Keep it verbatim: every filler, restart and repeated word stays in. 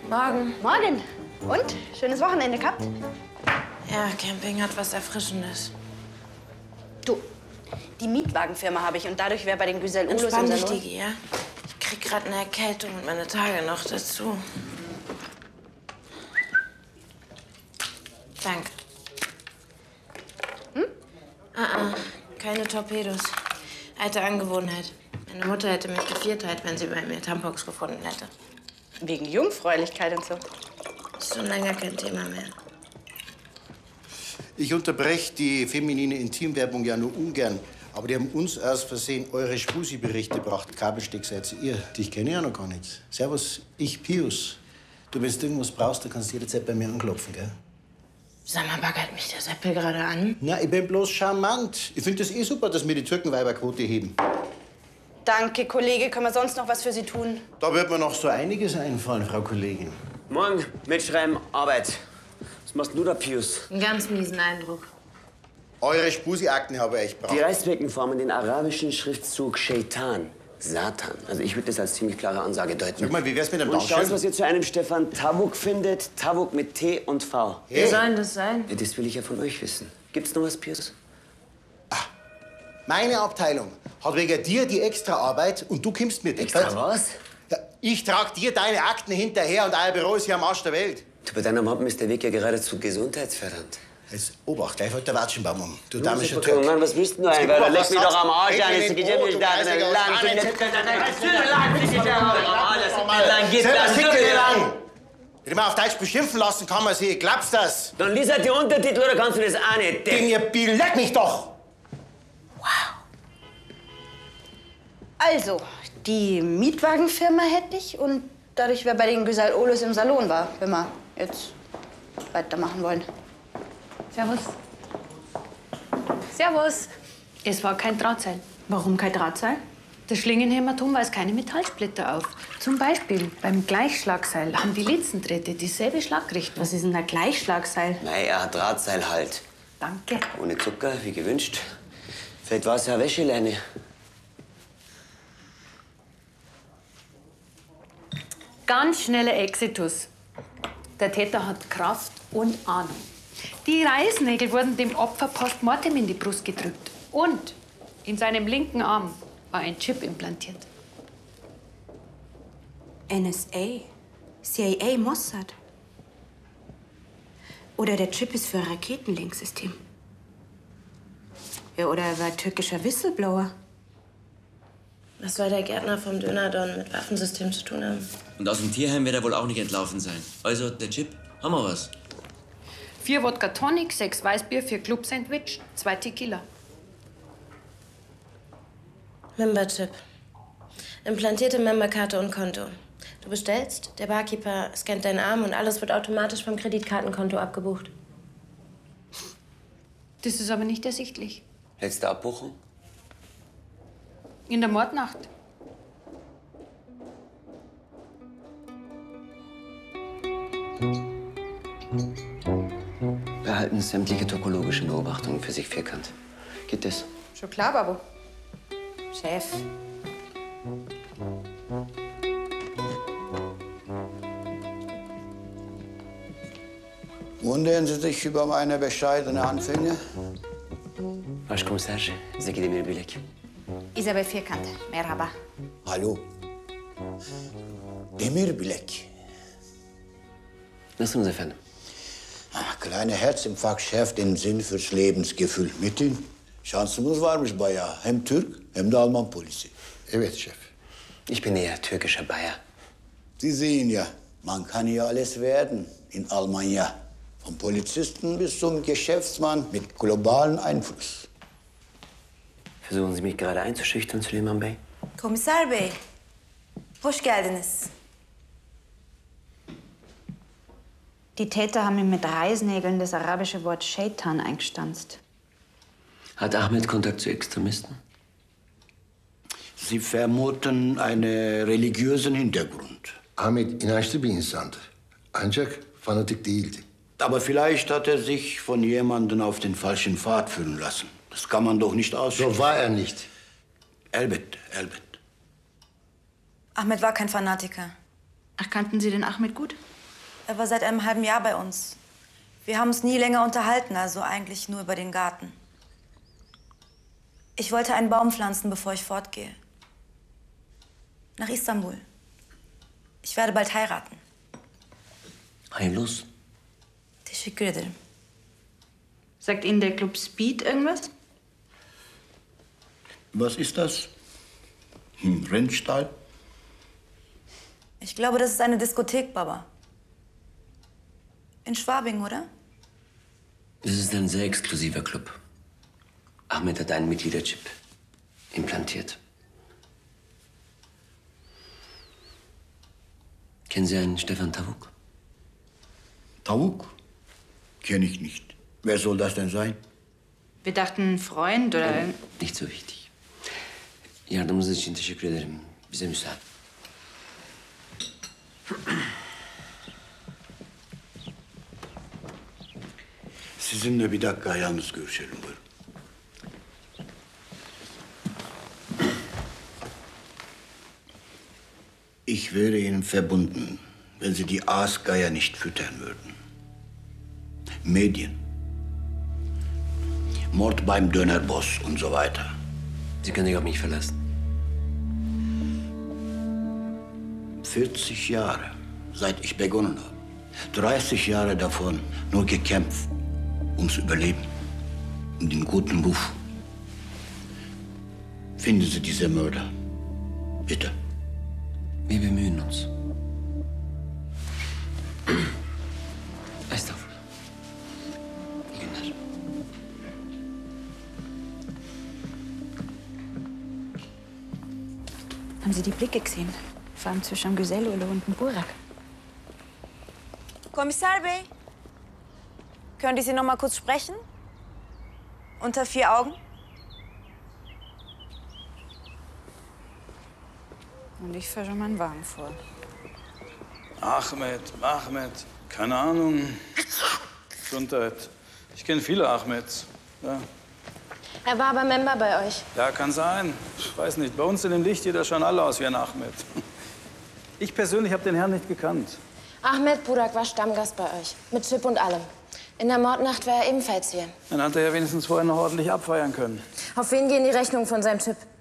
Morgen. Morgen. Und? Schönes Wochenende gehabt? Ja, Camping hat was Erfrischendes. Du, die Mietwagenfirma habe ich und dadurch wäre bei den Güsel Ulos Entspann im dich, Salon... Digi, ja? Ich krieg gerade eine Erkältung und meine Tage noch dazu. Danke. Hm? Ah, ah, keine Torpedos. Alte Angewohnheit. Meine Mutter hätte mich gevierteilt, wenn sie bei mir Tampons gefunden hätte. Wegen Jungfräulichkeit und so. Ist schon länger kein Thema mehr. Ich unterbreche die feminine Intimwerbung ja nur ungern. Aber die haben uns aus Versehen eure Spusi-Berichte gebracht. Kabelsteck seid ihr. Dich kenne ich ja noch gar nicht. Servus, ich Pius. Du, wenn du irgendwas brauchst, dann kannst du jederzeit bei mir anklopfen, gell? Sag mal, baggert mich der Seppel gerade an? Na, ich bin bloß charmant. Ich finde das eh super, dass wir die Türkenweiberquote heben. Danke, Kollege. Können wir sonst noch was für Sie tun? Da wird mir noch so einiges einfallen, Frau Kollegin. Morgen, mitschreiben, Arbeit. Was machst du da, Pius? Einen ganz miesen Eindruck. Eure Spusi-Akten habe ich braucht. Die Reißbecken formen den arabischen Schriftzug Shaitan, Satan. Also ich würde das als ziemlich klare Ansage deuten. Sag mal, wie wär's mit dem Und Dankeschön? schaut, was ihr zu einem Stefan Tawuk findet. Tawuk mit T und V. Wie Hey. soll denn das sein? Ja, das will ich ja von euch wissen. Gibt's noch was, Pius? Meine Abteilung hat wegen dir die Extraarbeit und du kommst mit. Extra was? Ja, ich trag dir deine Akten hinterher und euer Büro ist hier am Arsch der Welt. Du, bei deiner Mappen ist der Weg ja geradezu gesundheitsfördernd. Jetzt Obacht, gleich fällt der Watschenbaum um. Du Mann, damischer Türk. Mann, was willst denn du eigentlich? gibt Da noch leg was mich doch Satz. am Arsch Ich an. bin Jetzt in geht ja Brot nicht und da. Eisiger aus Lang, Spanien. lang, Selber lang. Wenn du mal auf Deutsch beschimpfen lassen kann man sie. Glaubst du das? Dann lies halt die Untertitel oder kannst du das auch nicht? Den ihr Biel, leck mich doch! Also, die Mietwagenfirma hätte ich und dadurch wäre bei den Güsel Ulos im Salon war, wenn wir jetzt weitermachen wollen. Servus. Servus. Es war kein Drahtseil. Warum kein Drahtseil? Das Schlingenhämatom weist keine Metallsplitter auf. Zum Beispiel beim Gleichschlagseil haben die Litzendrähte dieselbe Schlagrichtung. Was ist denn ein Gleichschlagseil? Naja, Drahtseil halt. Danke. Ohne Zucker, wie gewünscht. Vielleicht war es ja Wäscheleine. Ganz schneller Exitus. Der Täter hat Kraft und Ahnung. Die Reißnägel wurden dem Opfer postmortem in die Brust gedrückt. Und in seinem linken Arm war ein Chip implantiert. N S A, C I A, Mossad. Oder der Chip ist für ein Raketenlenksystem. Ja, oder er war türkischer Whistleblower. Was soll der Gärtner vom Dönerdon mit Waffensystem zu tun haben? Und aus dem Tierheim wird er wohl auch nicht entlaufen sein. Also, der Chip, haben wir was. Vier Wodka Tonic, sechs Weißbier, vier Club-Sandwich, zwei Tequila. Memberchip. Implantierte Memberkarte und Konto. Du bestellst, der Barkeeper scannt deinen Arm und alles wird automatisch vom Kreditkartenkonto abgebucht. Das ist aber nicht ersichtlich. Letzte Abbuchung? In der Mordnacht. Behalten sämtliche topologische Beobachtungen für sich vierkant. Geht das? Schon klar, Babu. Chef. Wundern Sie sich über meine bescheidene Anfänge? Başkomiser Zeki Demirbilek. Isabel Vierkant. Merhaba. Hallo. Demirbilek. Nasılsınız efendim? Ah, kleiner Herzinfarkt schärft den Sinn fürs Lebensgefühl. Metin, şansımız varmış bayağı. Hem Türk hem de Alman polisi. Evet Chef. Ich bin eher türkischer Bayer. Sie sehen ja, man kann hier alles werden in Almanya. Vom Polizisten bis zum Geschäftsmann mit globalem Einfluss. Versuchen Sie mich gerade einzuschüchtern, Süleyman Bey? Komiser Bey, hoş geldiniz. Die Täter haben ihm mit Reißnägeln das arabische Wort Shaitan eingestanzt. Hat Ahmed Kontakt zu Extremisten? Sie vermuten einen religiösen Hintergrund. Ahmet inançlı bir insandı. Ancak fanatik değildi. Aber vielleicht hat er sich von jemandem auf den falschen Pfad führen lassen. Das kann man doch nicht ausschließen. So war er nicht. Elbette, elbette. Ahmed war kein Fanatiker. Ach, kannten Sie den Ahmed gut? Er war seit einem halben Jahr bei uns. Wir haben uns nie länger unterhalten, also eigentlich nur über den Garten. Ich wollte einen Baum pflanzen, bevor ich fortgehe. Nach Istanbul. Ich werde bald heiraten. Hayırlı olsun. Teşekkür ederim. Sagt Ihnen der Club Speed irgendwas? Was ist das? Ein Rennstall? Ich glaube, das ist eine Diskothek, Baba. In Schwabing, oder? Es ist ein sehr exklusiver Club. Ahmed hat einen Mitgliederchip implantiert. Kennen Sie einen Stefan Tavuk? Tavuk? Kenne ich nicht. Wer soll das denn sein? Wir dachten, ein Freund oder... Ähm, nicht so wichtig. Yardımınız için teşekkür ederim. Bize müsaade. Sizinle bir dakika yalnız görüşelim. Buyurun. Ich wäre Ihnen verbunden, wenn Sie die Aasgeier nicht füttern würden. Medien, Mord beim Dönerboss und so weiter. Sie können sich auf mich verlassen. vierzig Jahre, seit ich begonnen habe. dreißig Jahre davon nur gekämpft, ums Überleben und den guten Ruf. Finden Sie diese Mörder, bitte. Wir bemühen uns. Estağfurullah. İyi günler. Haben Sie die Blicke gesehen? Vor allem zwischen Güzel und dem Burak. Kommissar Bey, könnte ich Sie noch mal kurz sprechen? Unter vier Augen? Und ich fahre schon meinen Wagen vor. Ahmed, Ahmed, keine Ahnung. Gesundheit. Ich kenne viele Ahmeds. Ja. Er war aber Member bei euch. Ja, kann sein. Ich weiß nicht. Bei uns in dem Licht sieht er schon alle aus wie ein Ahmed. Ich persönlich habe den Herrn nicht gekannt. Ahmed Burak war Stammgast bei euch. Mit Chip und allem. In der Mordnacht war er ebenfalls hier. Dann hat er ja wenigstens vorher noch ordentlich abfeiern können. Auf wen gehen die Rechnungen von seinem Chip?